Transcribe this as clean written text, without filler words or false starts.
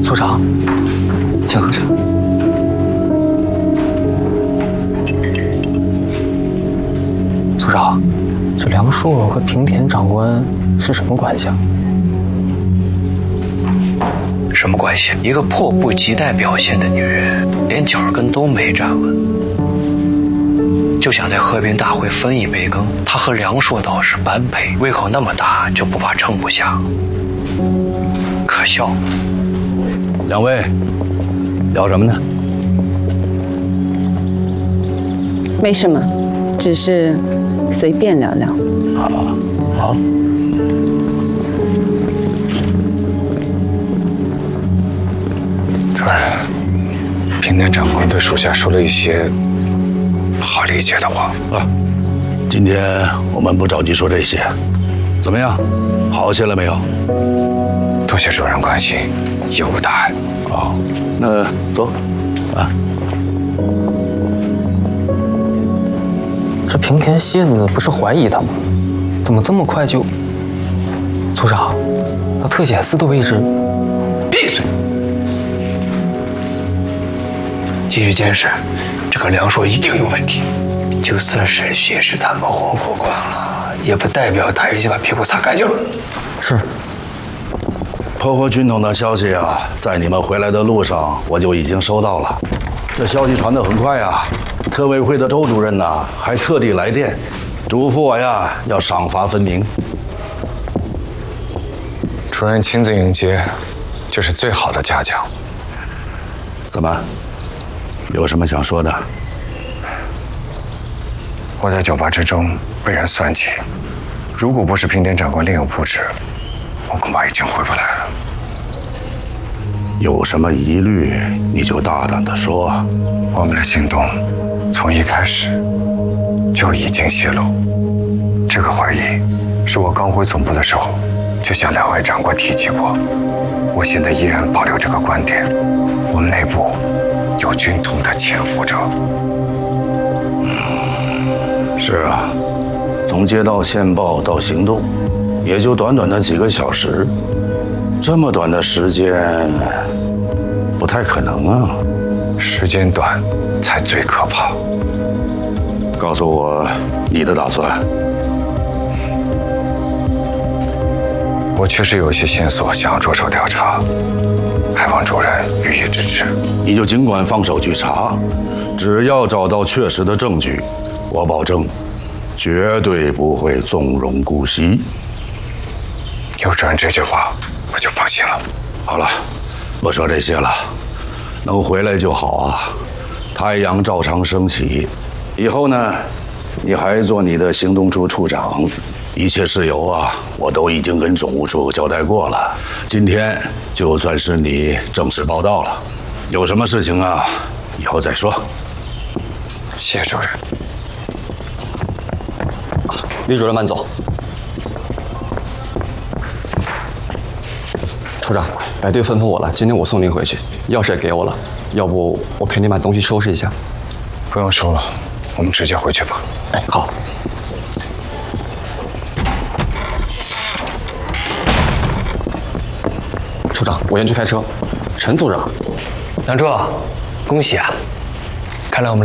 组长，请喝茶。组长，这梁硕和平田长官是什么关系啊？ 什么关系？一个迫不及待表现的女人，连脚跟都没站稳，就想在和平大会分一杯羹。她和梁硕倒是般配，胃口那么大，就不怕撑不下。可笑。 两位聊什么呢？ 没什么，只是随便聊聊。 好。 主任，平田长官对属下说了一些不好理解的话。 今天我们不着急说这些，怎么样？好些了没有？ 多谢主任关心，有无大碍。 好，那走。 这平田蝎子不是怀疑他吗？怎么这么快就？组长，那特检司的位置？ 闭嘴！继续监视，这个梁硕一定有问题。就算沈学是他们活过关了，也不代表他已经把屁股擦干净了。 是。 破获军统的消息啊，在你们回来的路上我就已经收到了。这消息传得很快啊，特委会的周主任呢还特地来电，嘱咐我呀要赏罚分明。 主任亲自迎接，就是最好的嘉奖。 怎么？有什么想说的？ 我在酒吧之中被人算计，如果不是平田长官另有布置，我恐怕已经回不来了。 有什么疑虑你就大胆地说。 我们的行动从一开始就已经泄露，这个怀疑是我刚回总部的时候就向两位长官提起过。我现在依然保留这个观点，我们内部有军统的潜伏者。 是啊，从接到线报到行动，也就短短的几个小时，这么短的时间，不太可能啊。 时间短才最可怕。 告诉我你的打算。 我确实有些线索想要着手调查，还望主任予以支持。 你就尽管放手去查，只要找到确实的证据，我保证，绝对不会纵容姑息。 有主任这句话，我就放心了。 好了，不说这些了，能回来就好啊。太阳照常升起，以后呢，你还做你的行动处处长，一切事由啊，我都已经跟总务处交代过了。今天就算是你正式报到了，有什么事情啊，以后再说。 谢主任。 李主任慢走。处长，白队吩咐我了，今天我送您回去，钥匙也给我了，要不我陪您把东西收拾一下？ 不用收了，我们直接回去吧。 哎，好。处长，我先去开车。陈组长， 梁柱，恭喜啊！看来我们